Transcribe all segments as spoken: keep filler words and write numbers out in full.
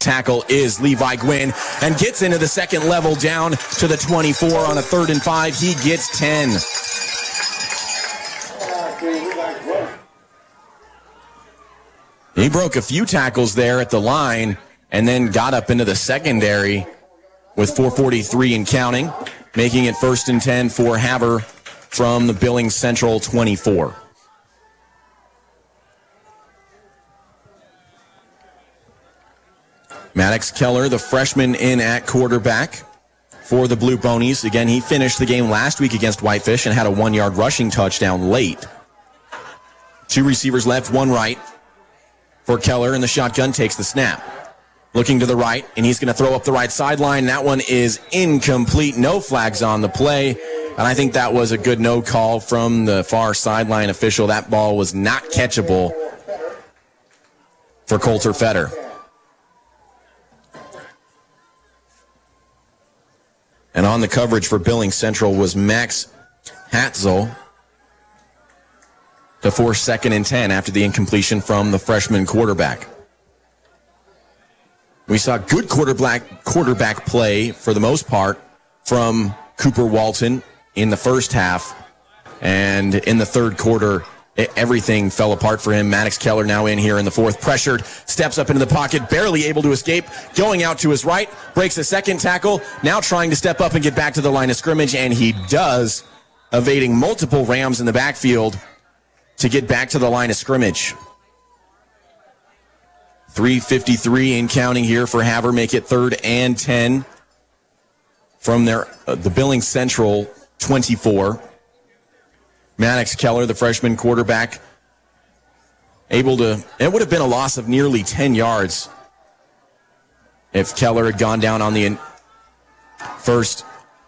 tackle is Levi Gwynn and gets into the second level down to the twenty-four on a third and five. He gets ten. He broke a few tackles there at the line and then got up into the secondary with four forty-three and counting, making it first and ten for Havre from the Billings Central twenty-four. Maddox Keller, the freshman, in at quarterback for the Blue Ponies. Again, he finished the game last week against Whitefish and had a one-yard rushing touchdown late. Two receivers left, one right for Keller, and the shotgun takes the snap. Looking to the right, and he's going to throw up the right sideline. That one is incomplete. No flags on the play, and I think that was a good no call from the far sideline official. That ball was not catchable for Coulter Fetter. And on the coverage for Billings Central was Max Hatzel to force second and ten after the incompletion from the freshman quarterback. We saw good quarterback quarterback play for the most part from Cooper Walton in the first half. And in the third quarter, everything fell apart for him. Maddox Keller now in here in the fourth. Pressured, steps up into the pocket, barely able to escape. Going out to his right, breaks a second tackle. Now trying to step up and get back to the line of scrimmage, and he does, evading multiple Rams in the backfield to get back to the line of scrimmage. three fifty-three in counting here for Havre, make it third and ten from their uh, the Billings Central twenty-four. Maddox Keller, the freshman quarterback, able to, it would have been a loss of nearly ten yards if Keller had gone down on the first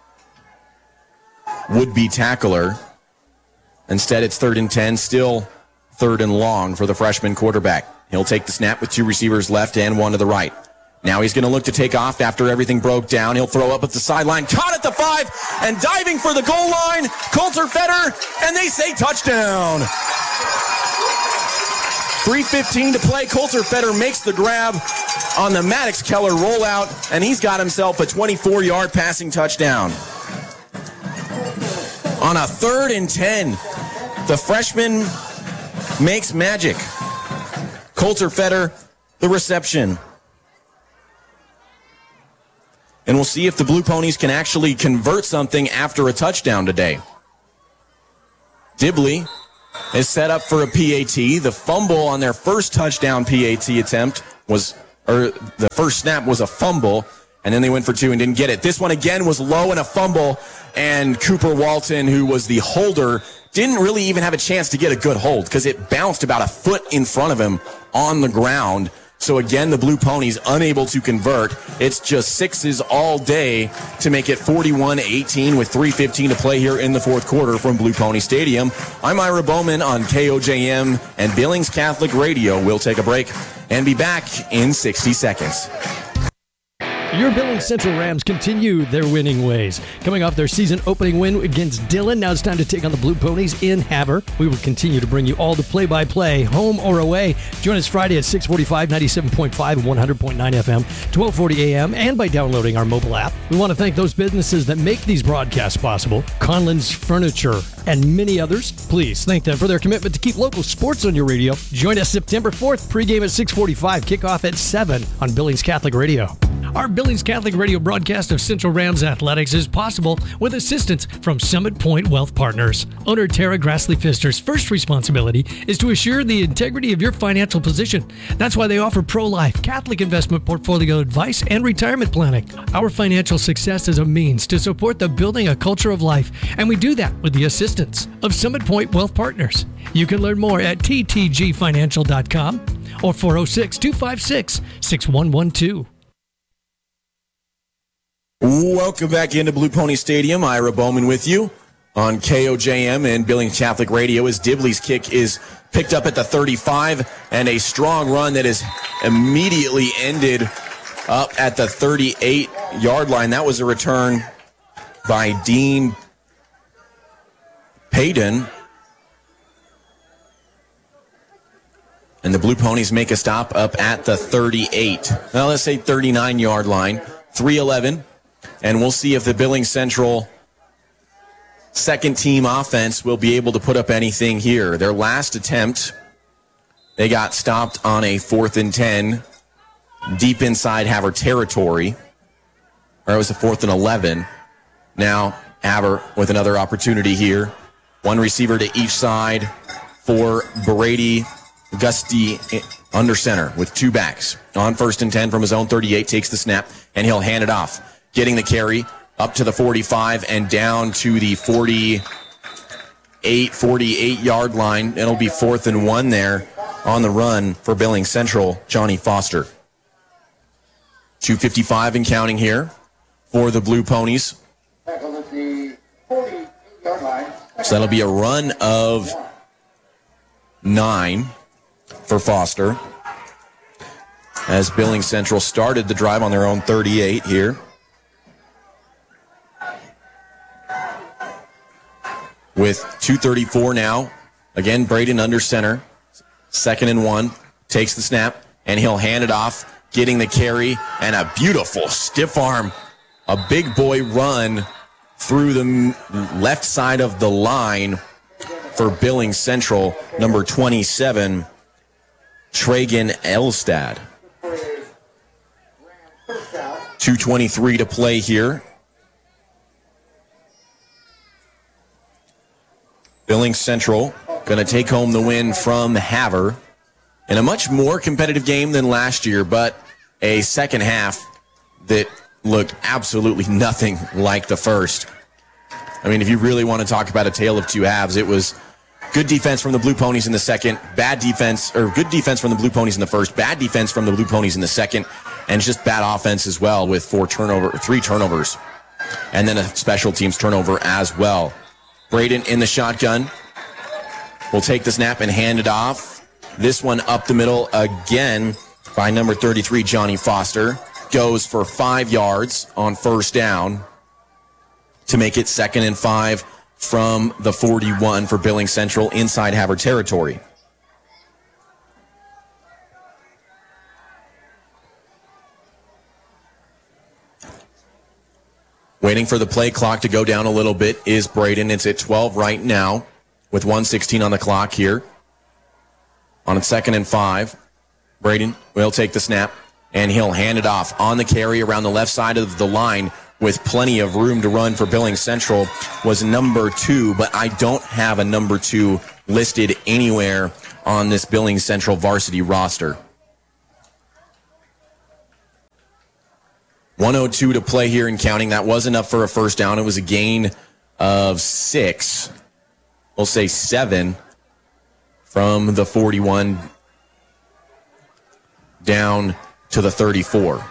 would-be tackler. Instead, it's third and ten, still third and long for the freshman quarterback. He'll take the snap with two receivers left and one to the right. Now he's going to look to take off after everything broke down. He'll throw up at the sideline, caught at the five, and diving for the goal line, Coulter Fetter, and they say touchdown. three fifteen to play. Coulter Fetter makes the grab on the Maddox Keller rollout, and he's got himself a twenty-four-yard passing touchdown. On a third and ten, the freshman makes magic. Coulter Fetter, the reception. And we'll see if the Blue Ponies can actually convert something after a touchdown today. Dibley is set up for a P A T. The fumble on their first touchdown P A T attempt was, or the first snap was a fumble, and then they went for two and didn't get it. This one again was low and a fumble, and Cooper Walton, who was the holder, didn't really even have a chance to get a good hold because it bounced about a foot in front of him on the ground. So again, the Blue Ponies unable to convert. It's just sixes all day to make it forty-one eighteen with three fifteen to play here in the fourth quarter from Blue Pony Stadium. I'm Ira Bowman on K O J M and Billings Catholic Radio. We'll take a break and be back in sixty seconds. Your Billings Central Rams continue their winning ways. Coming off their season opening win against Dillon, now it's time to take on the Blue Ponies in Havre. We will continue to bring you all the play-by-play, home or away. Join us Friday at six forty-five, ninety-seven point five and one hundred point nine F M, twelve forty A M, and by downloading our mobile app. We want to thank those businesses that make these broadcasts possible. Conlon's Furniture and many others. Please thank them for their commitment to keep local sports on your radio. Join us September fourth, pregame at six forty-five, kickoff at seven on Billings Catholic Radio. Our Billings Catholic Radio broadcast of Central Rams Athletics is possible with assistance from Summit Point Wealth Partners. Owner Tara Grassley-Pfister's first responsibility is to assure the integrity of your financial position. That's why they offer pro-life, Catholic investment portfolio advice, and retirement planning. Our financial success is a means to support the building a culture of life, and we do that with the assistance of Summit Point Wealth Partners. You can learn more at t t g financial dot com or four oh six, two five six, six one one two. Welcome back into Blue Pony Stadium. Ira Bowman with you on K O J M and Billings Catholic Radio as Dibley's kick is picked up at the thirty-five and a strong run that is immediately ended up at the thirty-eight-yard line. That was a return by Dean Payton. And the Blue Ponies make a stop up at the thirty-eight. Now let's say thirty-nine-yard line. three eleven. And we'll see if the Billings Central second team offense will be able to put up anything here. Their last attempt, they got stopped on a fourth and ten deep inside Havre territory. Or it was a fourth and eleven. Now Havre with another opportunity here. One receiver to each side for Brady Gusty under center with two backs. On first and ten from his own thirty-eight, takes the snap, and he'll hand it off. Getting the carry up to the forty-five and down to the forty-eight, forty-eight-yard line. It'll be fourth and one there on the run for Billings Central, Johnny Foster. two fifty-five and counting here for the Blue Ponies. So that'll be a run of nine for Foster as Billings Central started the drive on their own thirty-eight here. With two thirty-four now. Again, Braden under center. Second and one. Takes the snap, and he'll hand it off. Getting the carry, and a beautiful stiff arm. A big boy run through the left side of the line for Billings Central, number twenty-seven, Tragan Elstad. two twenty-three to play here. Billings Central going to take home the win from Havre in a much more competitive game than last year, but a second half that looked absolutely nothing like the first. I mean, if you really want to talk about a tale of two halves, it was good defense from the Blue Ponies in the second, bad defense, or good defense from the Blue Ponies in the first, bad defense from the Blue Ponies in the second, and just bad offense as well with four turnover, three turnovers, and then a special teams turnover as well. Braden in the shotgun will take the snap and hand it off. This one up the middle again by number thirty-three, Johnny Foster. Goes for five yards on first down to make it second and five from the forty-one for Billings Central inside Havre territory. Waiting for the play clock to go down a little bit is Braden. It's at twelve right now with one sixteen on the clock here. On its second and five, Braden will take the snap, and he'll hand it off on the carry around the left side of the line with plenty of room to run for Billings Central was number two, but I don't have a number two listed anywhere on this Billings Central varsity roster. one oh two to play here and counting. That was enough for a first down. It was a gain of six. We'll say seven from the forty-one down to the thirty-four.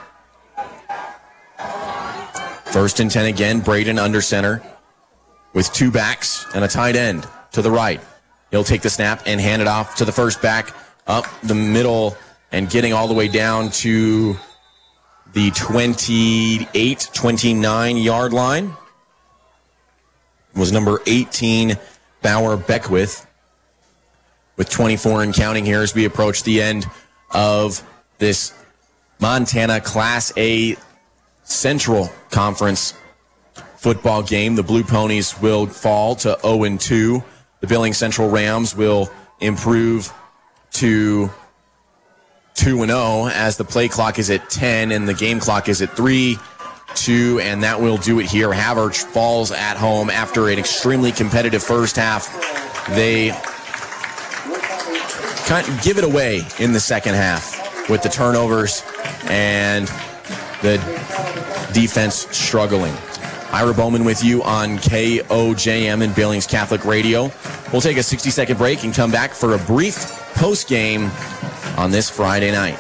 First and ten again. Braden under center with two backs and a tight end to the right. He'll take the snap and hand it off to the first back up the middle and getting all the way down to the twenty-eight, twenty-nine yard line was number eighteen, Bauer Beckwith, with twenty-four and counting here as we approach the end of this Montana Class A Central Conference football game. The Blue Ponies will fall to oh and two. The Billings Central Rams will improve to two and oh as the play clock is at ten and the game clock is at three, two, and that will do it here. Havre falls at home after an extremely competitive first half. They kind of give it away in the second half with the turnovers and the defense struggling. Ira Bowman with you on K O J M and Billings Catholic Radio. We'll take a sixty-second break and come back for a brief post-game on this Friday night.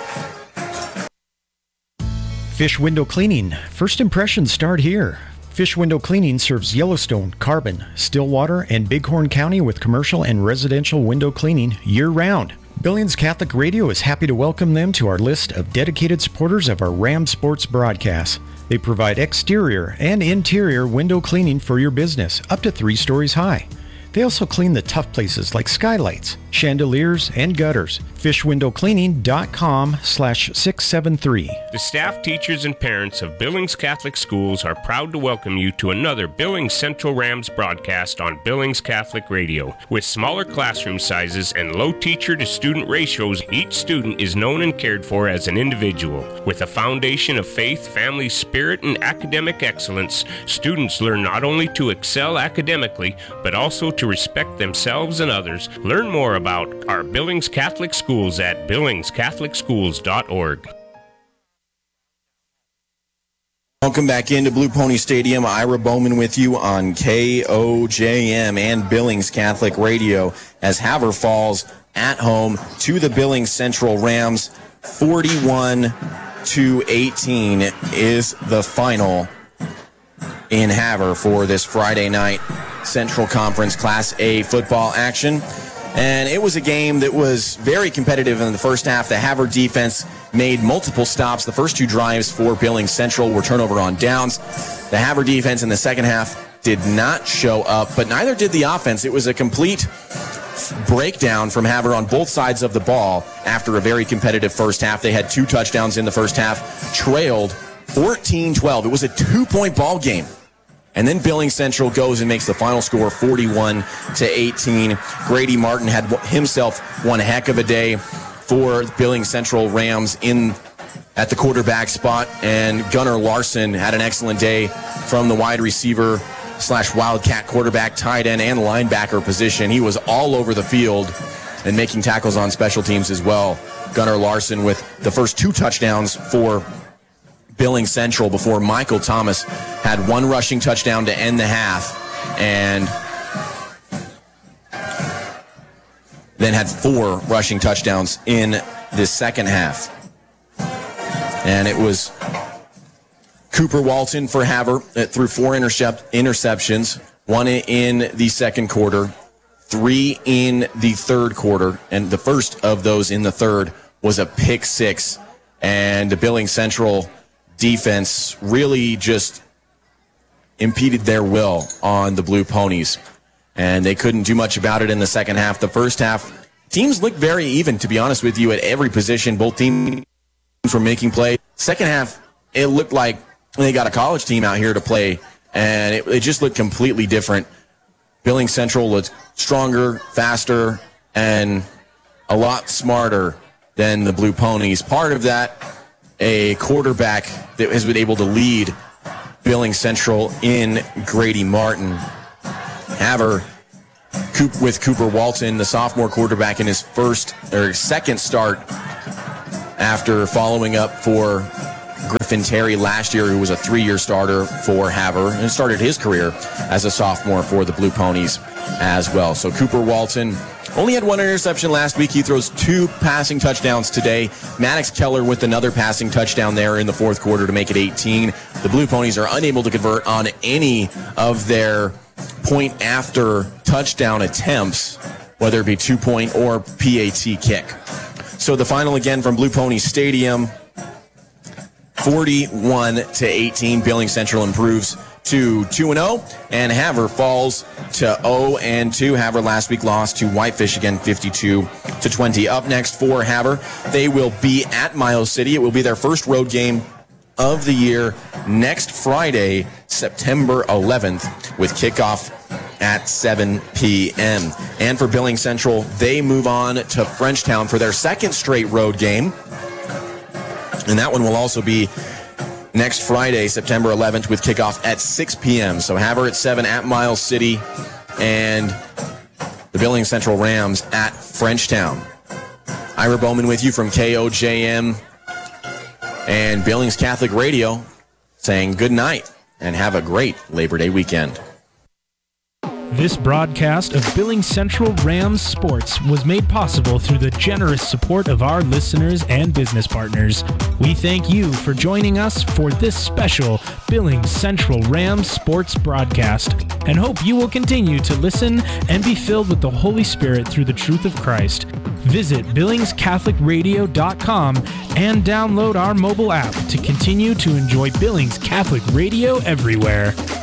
Fish Window Cleaning. First impressions start here. Fish Window Cleaning serves Yellowstone, Carbon, Stillwater, and Bighorn County with commercial and residential window cleaning year-round. Billings Catholic Radio is happy to welcome them to our list of dedicated supporters of our Ram Sports broadcasts. They provide exterior and interior window cleaning for your business, up to three stories high. They also clean the tough places like skylights, chandeliers, and gutters. fish window cleaning dot com slash six seven three. The staff, teachers, and parents of Billings Catholic Schools are proud to welcome you to another Billings Central Rams broadcast on Billings Catholic Radio. With smaller classroom sizes and low teacher-to-student ratios, each student is known and cared for as an individual. With a foundation of faith, family spirit, and academic excellence, students learn not only to excel academically, but also to respect themselves and others. Learn more about our Billings Catholic Schools at billings catholic schools dot org. Welcome back into Blue Pony Stadium. Ira Bowman with you on K O J M and Billings Catholic Radio as Havre falls at home to the Billings Central Rams. forty-one to eighteen is the final in Havre for this Friday night Central Conference Class A football action. And it was a game that was very competitive in the first half. The Havre defense made multiple stops. The first two drives for Billings Central were turnover on downs. The Havre defense in the second half did not show up, but neither did the offense. It was a complete breakdown from Havre on both sides of the ball after a very competitive first half. They had two touchdowns in the first half, trailed fourteen twelve. It was a two-point ball game. And then Billings Central goes and makes the final score forty-one to eighteen. Grady Martin had himself one heck of a day for Billings Central Rams in at the quarterback spot, and Gunnar Larson had an excellent day from the wide receiver slash Wildcat quarterback, tight end, and linebacker position. He was all over the field and making tackles on special teams as well. Gunnar Larson with the first two touchdowns for Billings Central before Michael Thomas had one rushing touchdown to end the half and then had four rushing touchdowns in the second half. And it was Cooper Walton for Havre that threw four intercept, interceptions, one in the second quarter, three in the third quarter, and the first of those in the third was a pick six. And the Billings Central defense really just impeded their will on the Blue Ponies, and they couldn't do much about it in the second half. The first half, teams looked very even, to be honest with you, at every position. Both teams were making play. Second half, it looked like they got a college team out here to play, and it, it just looked completely different. Billings Central looked stronger, faster, and a lot smarter than the Blue Ponies. Part of that, a quarterback that has been able to lead Billings Central in Grady Martin. Havre with Cooper Walton, the sophomore quarterback, in his first or second start after following up for Griffin Terry last year, who was a three-year starter for Havre and started his career as a sophomore for the Blue Ponies as well. So Cooper Walton only had one interception last week. He throws two passing touchdowns today. Maddox Keller with another passing touchdown there in the fourth quarter to make it eighteen. The Blue Ponies are unable to convert on any of their point after touchdown attempts, whether it be two-point or P A T kick. So the final again from Blue Pony Stadium, forty-one to eighteen. Billings Central improves to two and oh, and Havre falls to oh and two. Havre last week lost to Whitefish again, fifty-two to twenty. Up next for Havre, they will be at Miles City. It will be their first road game of the year next Friday, September eleventh, with kickoff at seven p.m. And for Billings Central, they move on to Frenchtown for their second straight road game, and that one will also be next Friday, September eleventh, with kickoff at six p.m. So Havre at seven at Miles City, and the Billings Central Rams at Frenchtown. Ira Bowman with you from K O J M and Billings Catholic Radio, saying good night and have a great Labor Day weekend. This broadcast of Billings Central Rams Sports was made possible through the generous support of our listeners and business partners. We thank you for joining us for this special Billings Central Rams Sports broadcast, and hope you will continue to listen and be filled with the Holy Spirit through the truth of Christ. Visit billings catholic radio dot com and download our mobile app to continue to enjoy Billings Catholic Radio everywhere.